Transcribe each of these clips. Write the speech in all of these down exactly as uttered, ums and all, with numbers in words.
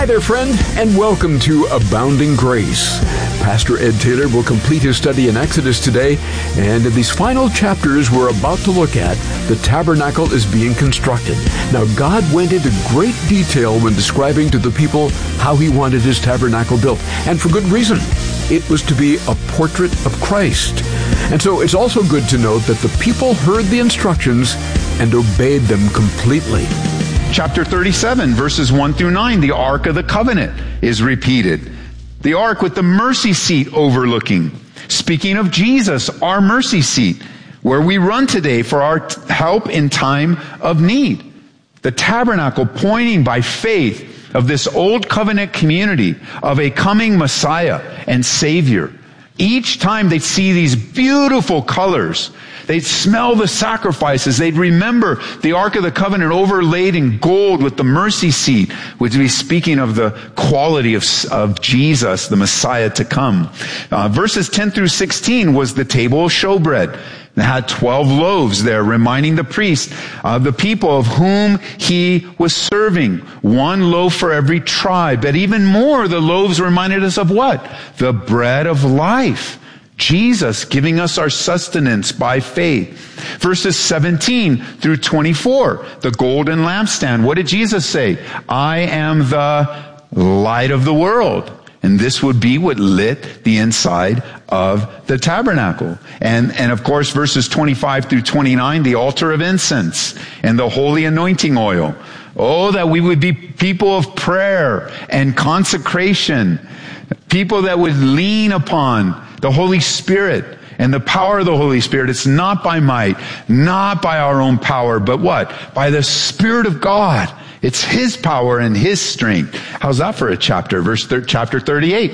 Hi there, friend, and welcome to Abounding Grace. Pastor Ed Taylor will complete his study in Exodus today, and in these final chapters we're about to look at, the tabernacle is being constructed. Now, God went into great detail when describing to the people how he wanted his tabernacle built, and for good reason. It was to be a portrait of Christ. And so it's also good to note that the people heard the instructions and obeyed them completely. Chapter thirty-seven, verses one through nine, the Ark of the Covenant is repeated. The Ark with the mercy seat overlooking. Speaking of Jesus, our mercy seat, where we run today for our t- help in time of need. The tabernacle pointing by faith of this old covenant community of a coming Messiah and Savior. Each time they'd see these beautiful colors, they'd smell the sacrifices, they'd remember the Ark of the Covenant overlaid in gold with the mercy seat, which would be speaking of the quality of, of Jesus, the Messiah to come. Uh, verses ten through sixteen was the table of showbread. It had twelve loaves there, reminding the priest of the people of whom he was serving. One loaf for every tribe. But even more, the loaves reminded us of what? The bread of life. Jesus giving us our sustenance by faith. Verses seventeen through twenty-four, the golden lampstand. What did Jesus say? I am the light of the world. And this would be what lit the inside of the tabernacle. And, and of course, verses twenty-five through twenty-nine, the altar of incense and the holy anointing oil. Oh, that we would be people of prayer and consecration. People that would lean upon the Holy Spirit and the power of the Holy Spirit. It's not by might, not by our own power, but what? By the Spirit of God. It's his power and his strength. How's that for a chapter? Verse thir- chapter thirty-eight.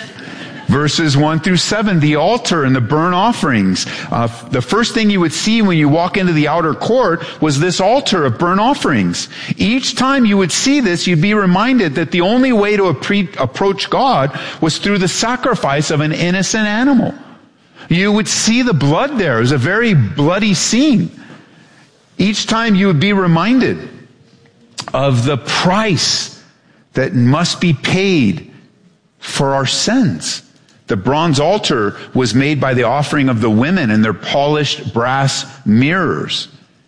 Verses one through seven, the altar and the burnt offerings. Uh, the first thing you would see when you walk into the outer court was this altar of burnt offerings. Each time you would see this, you'd be reminded that the only way to appre- approach God was through the sacrifice of an innocent animal. You would see the blood there. It was a very bloody scene. Each time you would be reminded of the price that must be paid for our sins. The bronze altar was made by the offering of the women and their polished brass mirrors.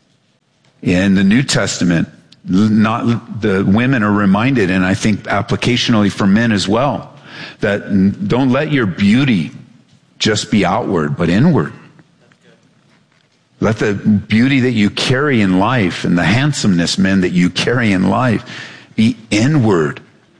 In the New Testament, not the women are reminded, and I think applicationally for men as well, that don't let your beauty just be outward, but inward. Let the beauty that you carry in life and the handsomeness, men, that you carry in life be inward,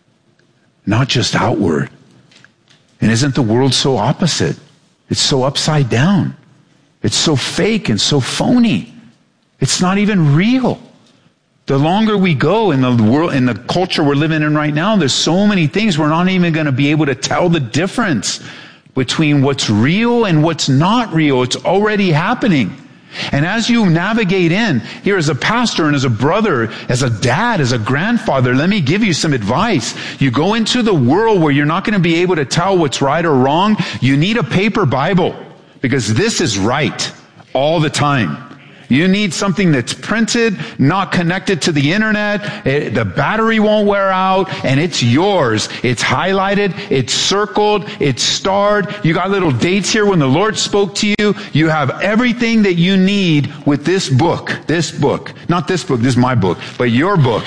not just outward. And isn't the world so opposite? It's so upside down. It's so fake and so phony. It's not even real. The longer we go in the world, in the culture we're living in right now, there's so many things we're not even going to be able to tell the difference between what's real and what's not real. It's already happening. And as you navigate in, here as a pastor and as a brother, as a dad, as a grandfather, let me give you some advice. You go into the world where you're not going to be able to tell what's right or wrong. You need a paper Bible, because this is right all the time. You need something that's printed, not connected to the internet. It, the battery won't wear out, and it's yours. It's highlighted, it's circled, it's starred. You got little dates here when the Lord spoke to you. You have everything that you need with this book. This book. Not this book, this is my book, but your book.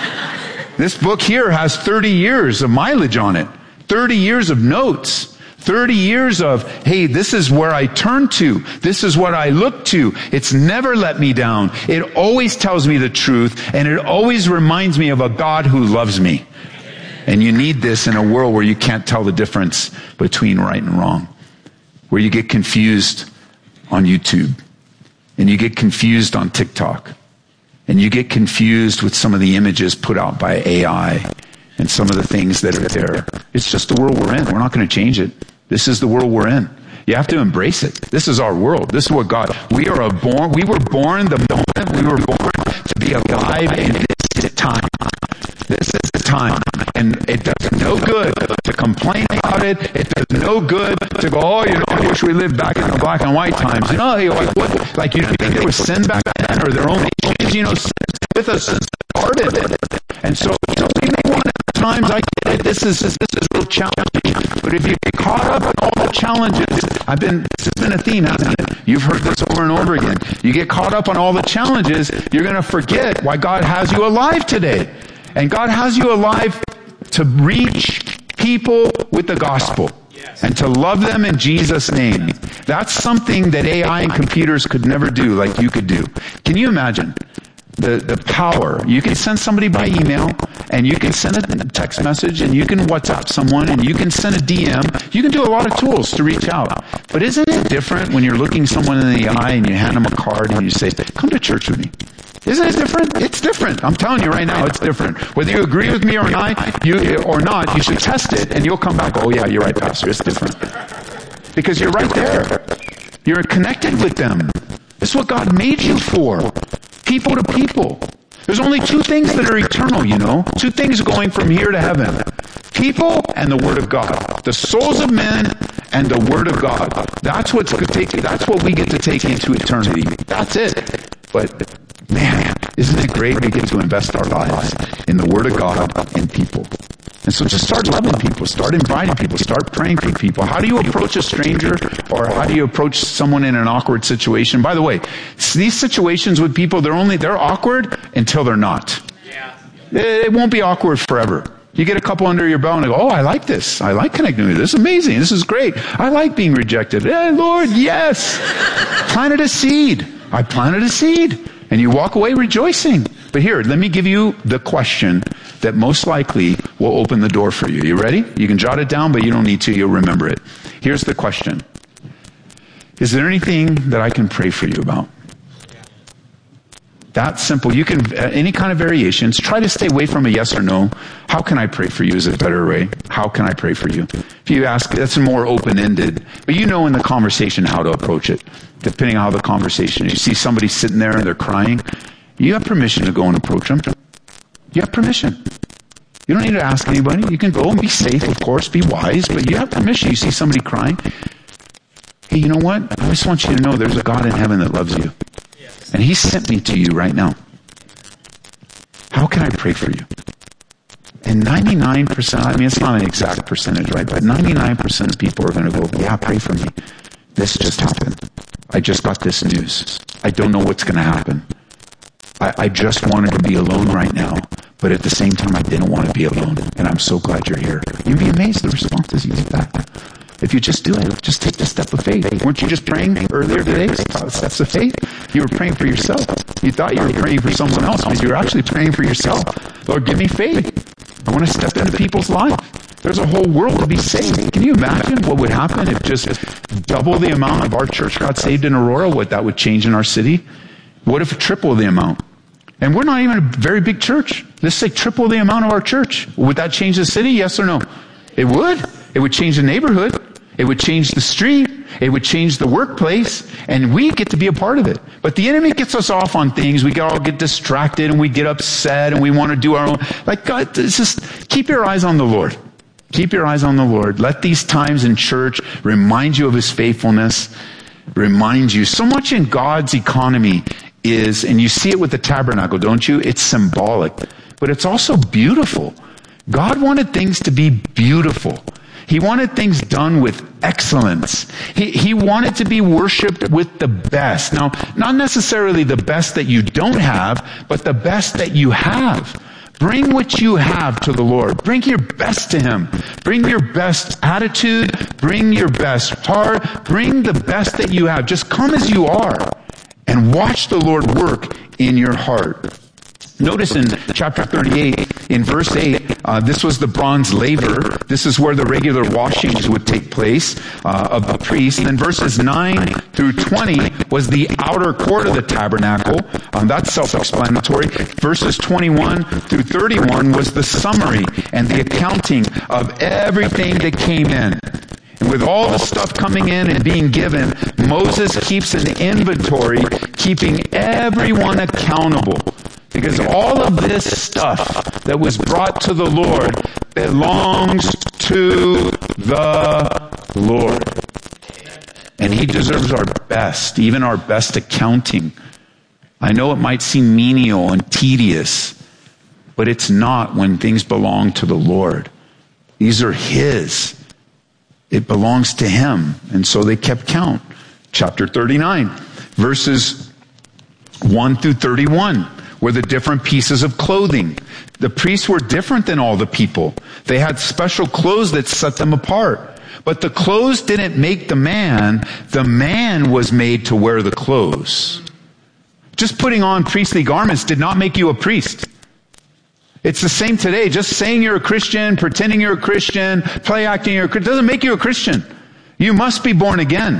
This book here has thirty years of mileage on it. thirty years of notes. thirty years of, hey, this is where I turn to. This is what I look to. It's never let me down. It always tells me the truth, and it always reminds me of a God who loves me. And you need this in a world where you can't tell the difference between right and wrong, where you get confused on YouTube, and you get confused on TikTok, and you get confused with some of the images put out by A I and some of the things that are there. It's just the world we're in. We're not going to change it. This is the world we're in. You have to embrace it. This is our world. This is what God, we are a born, we were born the moment we were born to be alive in this time. This is the time. And it does no good to complain about it. It does no good to go, oh, you know, I wish we lived back in the black and white times. You know, like, what, like you think there was sin back then, or there only change, you know, sin with us started. And so, you know, we may want at times, I get this is this is real challenging. But if you get caught up in all the challenges, I've been this has been a theme, hasn't it? You've heard this over and over again. You get caught up on all the challenges, you're going to forget why God has you alive today. And God has you alive to reach people with the gospel and to love them in Jesus' name. That's something that A I and computers could never do like you could do. Can you imagine the, the power? You can send somebody by email, and you can send a text message, and you can WhatsApp someone, and you can send a D M. You can do a lot of tools to reach out. But isn't it different when you're looking someone in the eye and you hand them a card and you say, come to church with me? Isn't it different? It's different. I'm telling you right now, it's different. Whether you agree with me or not, you, or not, you should test it, and you'll come back, oh yeah, you're right, Pastor, it's different. Because you're right there. You're connected with them. This is what God made you for. People to people. There's only two things that are eternal, you know. Two things going from here to heaven. People and the Word of God. The souls of men and the Word of God. That's what's take, that's what we get to take into eternity. That's it. But man, isn't it great we get to invest our lives in the Word of God and people? And so just start loving people, start inviting people, start praying for people. How do you approach a stranger, or how do you approach someone in an awkward situation? By the way, these situations with people, they're only, they're awkward until they're not. Yeah. It won't be awkward forever. You get a couple under your belt and go, oh, I like this. I like connecting with you. This is amazing. This is great. I like being rejected. Hey, Lord, yes. Planted a seed. I planted a seed. And you walk away rejoicing. But here, let me give you the question that most likely will open the door for you. You ready? You can jot it down, but you don't need to. You'll remember it. Here's the question. Is there anything that I can pray for you about? That's simple. You can, uh, any kind of variations, try to stay away from a yes or no. How can I pray for you is a better way. How can I pray for you? If you ask, that's more open-ended. But you know in the conversation how to approach it, depending on how the conversation is. You see somebody sitting there and they're crying, you have permission to go and approach them. You have permission. You don't need to ask anybody. You can go and be safe, of course, be wise, but you have permission. You see somebody crying. Hey, you know what? I just want you to know there's a God in heaven that loves you. And He sent me to you right now. How can I pray for you? And ninety-nine percent, I mean, it's not an exact percentage, right? But ninety-nine percent of people are going to go, yeah, pray for me. This just happened. I just got this news. I don't know what's going to happen. I, I just wanted to be alone right now. But at the same time, I didn't want to be alone. And I'm so glad you're here. You'd be amazed the responses you get back. If you just do it, just take the step of faith. Weren't you just praying earlier today? Steps of faith? You were praying for yourself. You thought you were praying for someone else, but you were actually praying for yourself. Lord, give me faith. I want to step into people's lives. There's a whole world to be saved. Can you imagine what would happen if just double the amount of our church got saved in Aurora, what that would change in our city? What if triple the amount? And we're not even a very big church. Let's say triple the amount of our church. Would that change the city? Yes or no? It would. It would change the neighborhood. It would change the street. It would change the workplace. And we get to be a part of it. But the enemy gets us off on things. We all get distracted and we get upset and we want to do our own. Like, God, it's just keep your eyes on the Lord. Keep your eyes on the Lord. Let these times in church remind you of His faithfulness. Remind you. So much in God's economy is, and you see it with the tabernacle, don't you? It's symbolic. But it's also beautiful. God wanted things to be beautiful. He wanted things done with excellence. He, he wanted to be worshiped with the best. Now, not necessarily the best that you don't have, but the best that you have. Bring what you have to the Lord. Bring your best to Him. Bring your best attitude. Bring your best heart. Bring the best that you have. Just come as you are and watch the Lord work in your heart. Notice in chapter thirty-eight, in verse eight, uh, this was the bronze laver. This is where the regular washings would take place uh, of the priest. And then verses nine through twenty was the outer court of the tabernacle. Um, that's self-explanatory. Verses twenty-one through thirty-one was the summary and the accounting of everything that came in. And with all the stuff coming in and being given, Moses keeps an inventory, keeping everyone accountable. Because all of this stuff that was brought to the Lord belongs to the Lord. And He deserves our best, even our best accounting. I know it might seem menial and tedious, but it's not when things belong to the Lord. These are his. It belongs to him. And so they kept count. Chapter thirty-nine, verses one through thirty-one, were the different pieces of clothing. The priests were different than all the people. They had special clothes that set them apart. But the clothes didn't make the man. The man was made to wear the clothes. Just putting on priestly garments did not make you a priest. It's the same today. Just saying you're a Christian, pretending you're a Christian, play acting you're a Christian, doesn't make you a Christian. You must be born again.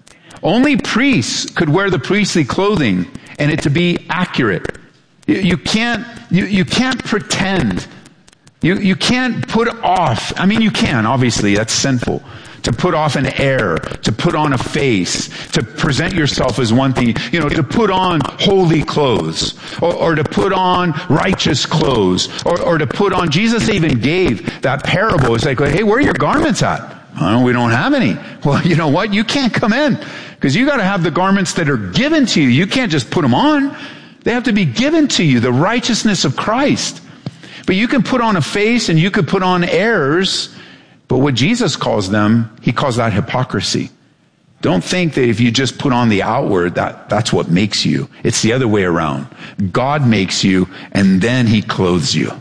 Only priests could wear the priestly clothing and it to be accurate. You, you can't, you, you can't pretend. You, you can't put off, I mean you can, obviously, that's sinful. To put off an air, to put on a face, to present yourself as one thing, you know, to put on holy clothes, or, or to put on righteous clothes, or, or to put on, Jesus even gave that parable. It's like, hey, where are your garments at? Oh, we don't have any. Well, you know what? You can't come in, because you got to have the garments that are given to you. You can't just put them on. They have to be given to you, the righteousness of Christ. But you can put on a face and you could put on airs. But what Jesus calls them, he calls that hypocrisy. Don't think that if you just put on the outward, that, that's what makes you. It's the other way around. God makes you and then he clothes you.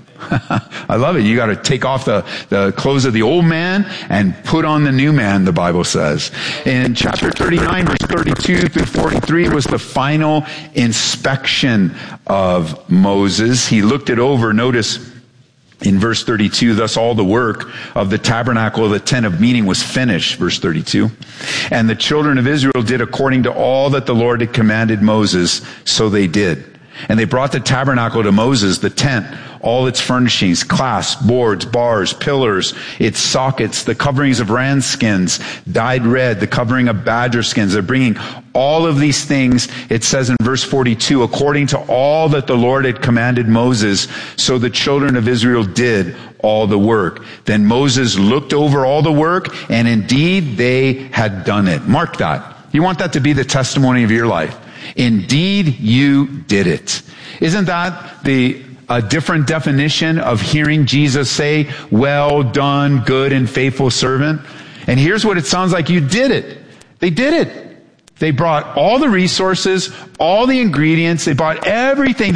I love it. You got to take off the, the clothes of the old man and put on the new man, the Bible says. In chapter thirty-nine, verse thirty-two through forty-three was the final inspection of Moses. He looked it over. Notice in verse thirty-two, thus all the work of the tabernacle of the tent of meeting was finished, verse thirty-two. And the children of Israel did according to all that the Lord had commanded Moses, so they did. And they brought the tabernacle to Moses, the tent, all its furnishings, clasps, boards, bars, pillars, its sockets, the coverings of ram skins, dyed red, the covering of badger skins. They're bringing all of these things, it says in verse forty-two, according to all that the Lord had commanded Moses, so the children of Israel did all the work. Then Moses looked over all the work, and indeed they had done it. Mark that. You want that to be the testimony of your life. Indeed, you did it. Isn't that the a different definition of hearing Jesus say, well done, good and faithful servant? And here's what it sounds like. You did it. They did it. They brought all the resources, all the ingredients. They brought everything.